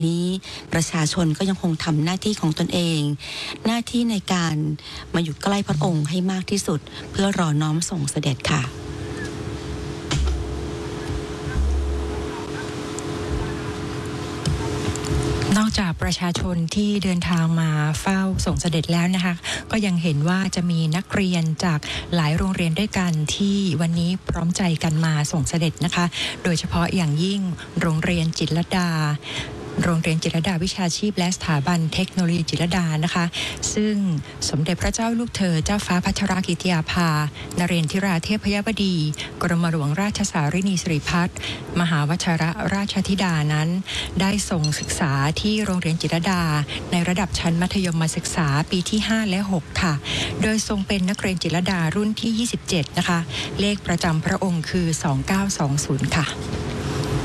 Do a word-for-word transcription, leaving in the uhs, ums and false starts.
นี้ประชาชนก็ยังคงทำหน้าที่ของตนเองหน้าที่ในการมาอยู่ใกล้พระองค์ให้มากที่สุดเพื่อรอน้อมส่งเสด็จค่ะนอกจากประชาชนที่เดินทางมาเฝ้าส่งเสด็จแล้วนะคะก็ยังเห็นว่าจะมีนักเรียนจากหลายโรงเรียนด้วยกันที่วันนี้พร้อมใจกันมาส่งเสด็จนะคะโดยเฉพาะอย่างยิ่งโรงเรียนจิตรลดาโรงเรียนจิตรลดาวิชาชีพและสถาบันเทคโนโลยีจิตรลดานะคะซึ่งสมเด็จพระเจ้าลูกเธอเจ้าฟ้าพัชรกิติยาภานเรนทิราเทพยบดีกรมหลวงราชสารินีสิริพัฒน์มหาวชิรราชธิดานั้นได้ส่งศึกษาที่โรงเรียนจิตรลดาในระดับชั้นมัธยมศึกษาปีที่ห้าและหกค่ะโดยทรงเป็นนักเรียนจิตรลดารุ่นที่ยี่สิบเจ็ดนะคะเลขประจำพระองค์คือสองเก้าสองศูนย์ค่ะ